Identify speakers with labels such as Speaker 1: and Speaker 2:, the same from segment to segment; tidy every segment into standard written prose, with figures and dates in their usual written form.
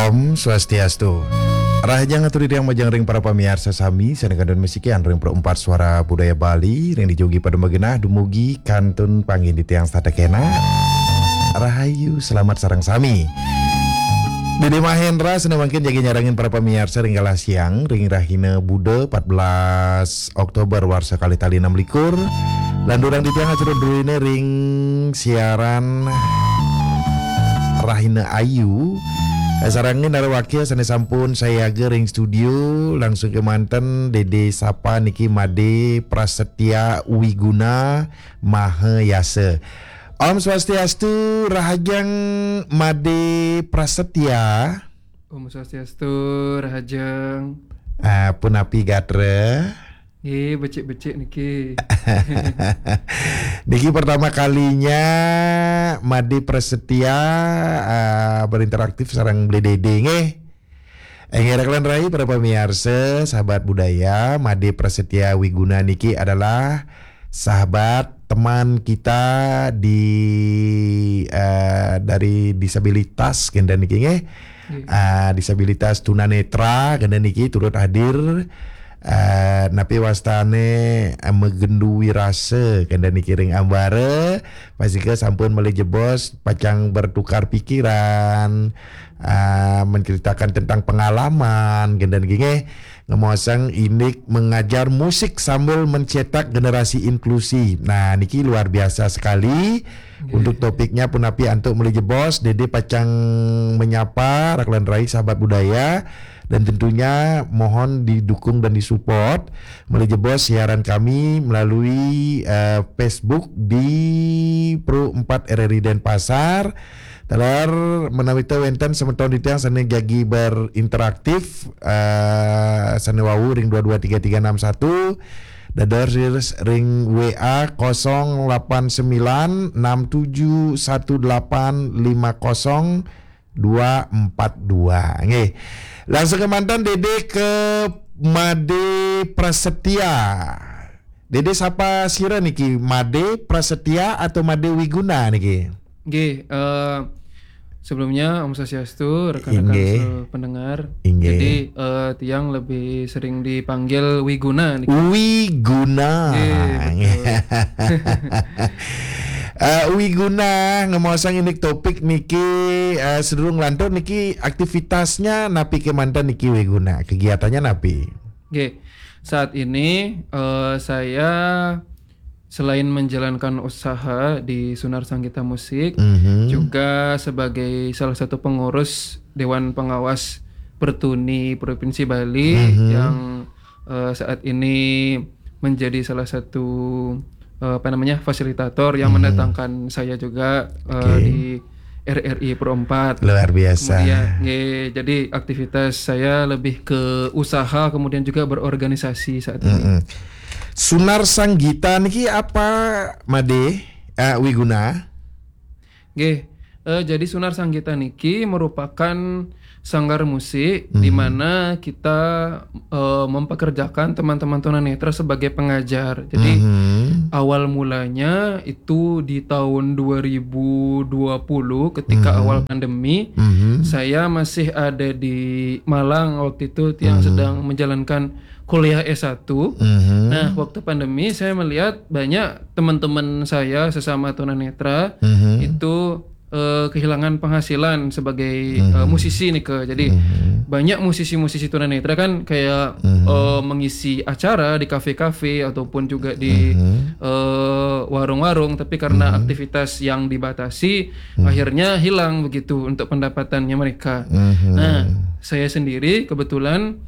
Speaker 1: Om Swastiastu. Rahajang aturi yang majang ring para pamirsa sami sanegadon mesikian ring perempat suara budaya Bali ring dijogi pada magenah dumugi kantun panggin di tiang satakena. Rahayu selamat sarang sami. Dede Mahendra senewangkin jagi nyarangin para pamirsa ring galah siang ring rahina Bude 14 Oktober warsa kali tali 6 likur. Landurang di tiang acara dulu ring siaran Rahina Ayu. Sarangin dari wakil sana sampun saya gering studio langsung ke mantan Dede Sapa Niki Made Prasetya Wiguna Mahayasa. Om Swastiastu Rahajang Made Prasetya.
Speaker 2: Om Swastiastu Rahajang.
Speaker 1: Punapi gatre.
Speaker 2: Becek-becek Niki.
Speaker 1: Niki pertama kalinya Made Prasetya berinteraktif sarang beli dede nge. Ngeraklan rai para pemirsa sahabat budaya Made Prasetya Wiguna Niki adalah sahabat teman kita dari disabilitas genda niki nge. Disabilitas tunanetra genda niki turut hadir. Napi wastane megendu wirase kanda nikiring ambare pasike sampun meli jebos pacang bertukar pikiran menceritakan tentang pengalaman kanda niki ngemosang inik mengajar musik sambil mencetak generasi inklusi. Nah niki luar biasa sekali. Untuk topiknya pun napi antuk meli jebos Dede pacang menyapa raklan rai sahabat budaya. Dan tentunya mohon didukung dan disupport melalui siaran kami melalui Facebook di Pro 4 RRI Denpasar. Telar menawita wenten semeton di tiang sana jagi berinteraktif sana wawu ring 223361 dadar ring WA 089671850242 nggih. Langsung ke mantan Dede ke Made Prasetya. Dede siapa sira niki? Made Prasetya atau Made Wiguna niki?
Speaker 2: Nggih, sebelumnya Om Swastiastu rekan-rekan pendengar.
Speaker 1: Inge.
Speaker 2: Jadi tiang lebih sering dipanggil Wiguna niki.
Speaker 1: Wiguna.
Speaker 2: Nggih,
Speaker 1: Wiguna ngemosang ini topik niki sedurung lantur niki aktivitasnya napi ke mantan niki Wiguna kegiatannya napi.
Speaker 2: Oke, saat ini saya selain menjalankan usaha di Sunar Sanggita Musik, juga sebagai salah satu pengurus Dewan Pengawas Pertuni Provinsi Bali yang saat ini menjadi salah satu fasilitator yang mendatangkan saya juga di RRI Pro 4.
Speaker 1: Luar biasa.
Speaker 2: Kemudian, jadi aktivitas saya lebih ke usaha kemudian juga berorganisasi saat ini.
Speaker 1: Sunar Sanggita niki apa Made Wiguna?
Speaker 2: Jadi Sunar Sanggita niki merupakan sanggar musik di mana kita mempekerjakan teman-teman tunanetra sebagai pengajar. Jadi awal mulanya itu di tahun 2020 ketika awal pandemi. Saya masih ada di Malang waktu itu yang sedang menjalankan kuliah S1. Nah, waktu pandemi saya melihat banyak teman-teman saya sesama tunanetra itu kehilangan penghasilan sebagai musisi nih ke. Jadi banyak musisi-musisi tunanetra kan kayak mengisi acara di kafe-kafe ataupun juga di warung-warung, tapi karena aktivitas yang dibatasi akhirnya hilang begitu untuk pendapatannya mereka. Nah, saya sendiri kebetulan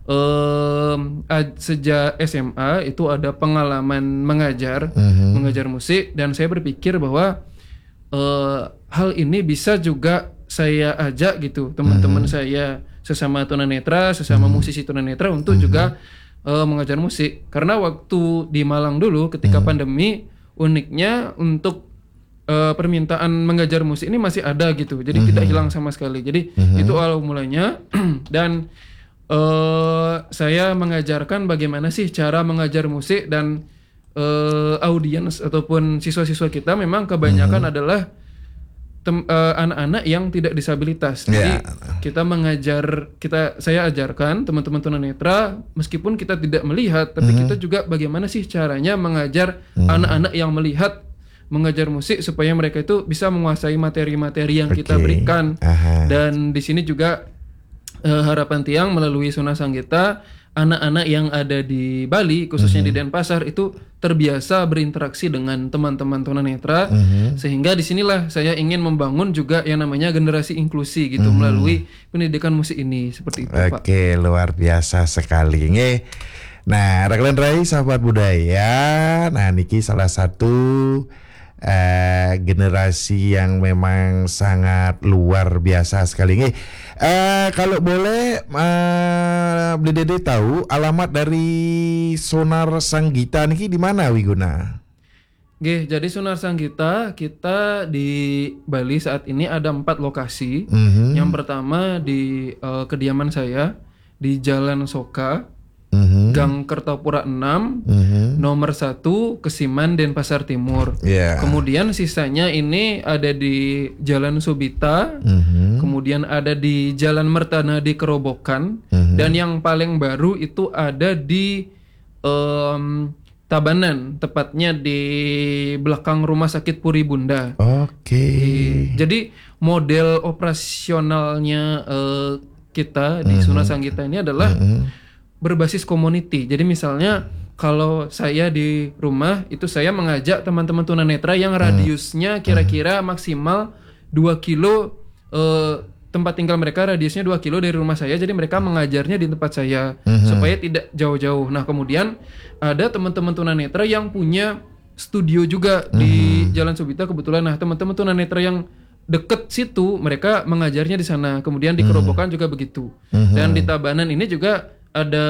Speaker 2: sejak SMA itu ada pengalaman mengajar musik, dan saya berpikir bahwa hal ini bisa juga saya ajak gitu teman-teman saya sesama tunanetra, sesama musisi tunanetra untuk juga mengajar musik. Karena waktu di Malang dulu ketika pandemi, uniknya untuk permintaan mengajar musik ini masih ada gitu. Jadi tidak hilang sama sekali. Jadi itu awal mulanya dan saya mengajarkan bagaimana sih cara mengajar musik, dan audiens ataupun siswa-siswa kita memang kebanyakan adalah anak-anak yang tidak disabilitas. Jadi saya ajarkan teman-teman tunanetra meskipun kita tidak melihat, tapi kita juga bagaimana sih caranya mengajar anak-anak yang melihat mengajar musik supaya mereka itu bisa menguasai materi-materi yang kita berikan. Dan di sini juga harapan Tiang melalui Suna Sanggita, anak-anak yang ada di Bali khususnya di Denpasar itu terbiasa berinteraksi dengan teman-teman tunanetra, sehingga disinilah saya ingin membangun juga yang namanya generasi inklusi gitu melalui pendidikan musik ini, seperti itu Pak.
Speaker 1: Oke, luar biasa sekali. Nah, Raglan Rai sahabat budaya, nah niki salah satu generasi yang memang sangat luar biasa sekali. Kalau boleh Beli Dede tahu alamat dari Sonar Sanggita niki di mana Wiguna?
Speaker 2: Jadi Sonar Sanggita kita di Bali saat ini ada 4 lokasi. Yang pertama di kediaman saya di Jalan Soka, Gang Kertapura 6, nomor 1 Kesiman Denpasar Timur. Kemudian sisanya ini ada di Jalan Subita, kemudian ada di Jalan Mertana di Kerobokan, dan yang paling baru itu ada di Tabanan, tepatnya di belakang Rumah Sakit Puri Bunda. Jadi model operasionalnya kita di Suna Sanggita ini adalah berbasis community. Jadi misalnya kalau saya di rumah itu saya mengajak teman-teman tunanetra yang radiusnya kira-kira maksimal 2 kilo, tempat tinggal mereka radiusnya 2 kilo dari rumah saya, jadi mereka mengajarnya di tempat saya supaya tidak jauh-jauh. Nah kemudian ada teman-teman tunanetra yang punya studio juga di Jalan Subita kebetulan. Nah teman-teman tunanetra yang deket situ mereka mengajarnya di sana. Kemudian di Kerobokan juga begitu. Dan di Tabanan ini juga ada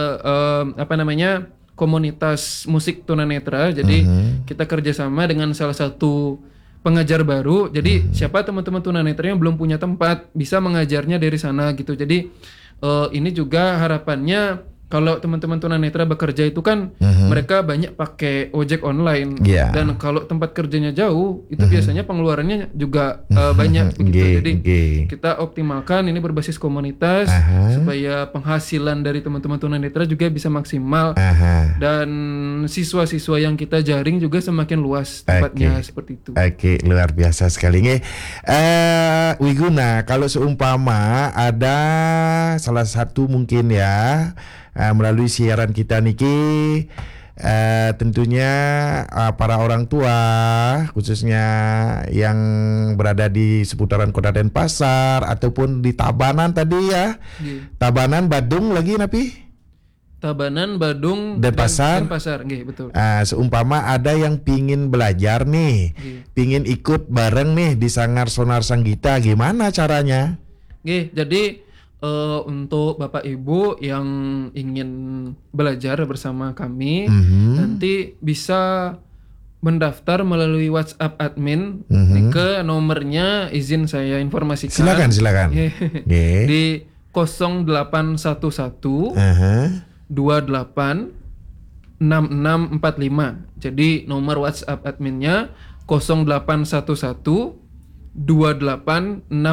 Speaker 2: komunitas musik tunanetra. Jadi kita kerjasama dengan salah satu pengajar baru. Jadi siapa teman-teman tunanetra yang belum punya tempat bisa mengajarnya dari sana gitu. Jadi ini juga harapannya kalau teman-teman tunanetra bekerja itu kan mereka banyak pakai ojek online, dan kalau tempat kerjanya jauh itu biasanya pengeluarannya juga banyak begitu. Jadi kita optimalkan ini berbasis komunitas supaya penghasilan dari teman-teman tunanetra juga bisa maksimal, dan siswa-siswa yang kita jaring juga semakin luas tempatnya, seperti itu.
Speaker 1: Luar biasa sekali nih. Wiguna, kalau seumpama ada salah satu mungkin ya melalui siaran kita niki, tentunya para orang tua khususnya yang berada di seputaran Kota Denpasar ataupun di Tabanan tadi ya, Tabanan, Badung lagi napi?
Speaker 2: Tabanan, Badung,
Speaker 1: Denpasar,
Speaker 2: betul.
Speaker 1: Seumpama ada yang pingin belajar nih, pingin ikut bareng nih di Sanggar Sonar Sanggita, gimana caranya?
Speaker 2: Jadi untuk Bapak Ibu yang ingin belajar bersama kami, nanti bisa mendaftar melalui WhatsApp admin ke nomornya, izin saya informasikan.
Speaker 1: Silakan.
Speaker 2: Di 0811 28 6645. Jadi nomor WhatsApp adminnya 0811 28